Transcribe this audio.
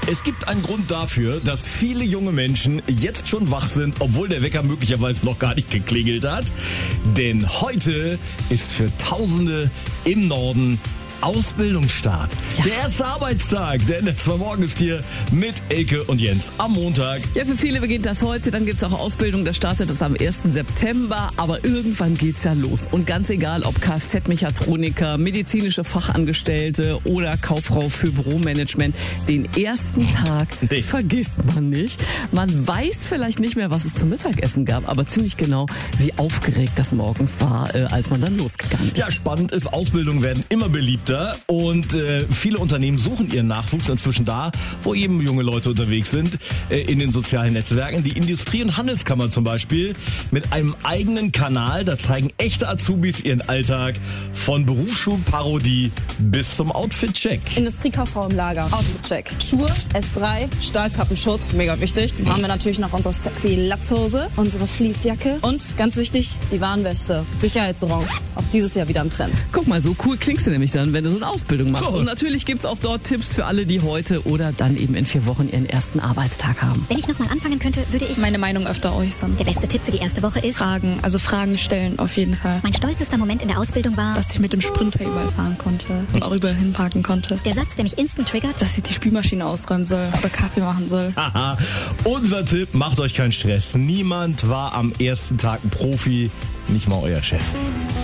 Es gibt einen Grund dafür, dass viele junge Menschen jetzt schon wach sind, obwohl der Wecker möglicherweise noch gar nicht geklingelt hat. Denn heute ist für Tausende im Norden Ausbildungsstart. Ja. Der erste Arbeitstag, der NDR2 Morgen ist hier mit Elke und Jens am Montag. Ja, für viele beginnt das heute, dann gibt es auch Ausbildung, das startet es am 1. September, aber irgendwann geht's ja los. Und ganz egal, ob Kfz-Mechatroniker, medizinische Fachangestellte oder Kauffrau für Büromanagement, den ersten Tag vergisst man nicht. Man weiß vielleicht nicht mehr, was es zum Mittagessen gab, aber ziemlich genau, wie aufgeregt das morgens war, als man dann losgegangen ist. Ja, spannend ist, Ausbildungen werden immer beliebter. Und viele Unternehmen suchen ihren Nachwuchs inzwischen da, wo eben junge Leute unterwegs sind, in den sozialen Netzwerken. Die Industrie- und Handelskammer zum Beispiel mit einem eigenen Kanal, da zeigen echte Azubis ihren Alltag von Berufsschulparodie bis zum Outfit-Check. Industriekauffrau im Lager, Outfit-Check. Schuhe, S3, Stahlkappenschutz, mega wichtig. Dann haben wir natürlich noch unsere sexy Latzhose, unsere Fleecejacke und ganz wichtig, die Warnweste, Sicherheitsorange. Auch dieses Jahr wieder im Trend. Guck mal, so cool klingst du nämlich dann, wenn du so eine Ausbildung machst. So. Und natürlich gibt's auch dort Tipps für alle, die heute oder dann eben in 4 Wochen ihren ersten Arbeitstag haben. Wenn ich nochmal anfangen könnte, würde ich meine Meinung öfter äußern. Der beste Tipp für die erste Woche ist Fragen stellen auf jeden Fall. Mein stolzester Moment in der Ausbildung war, dass ich mit dem Sprinter überall fahren konnte und auch überall hinparken konnte. Der Satz, der mich instant triggert, dass ich die Spülmaschine ausräumen soll oder Kaffee machen soll. Haha, unser Tipp, macht euch keinen Stress. Niemand war am ersten Tag ein Profi, nicht mal euer Chef.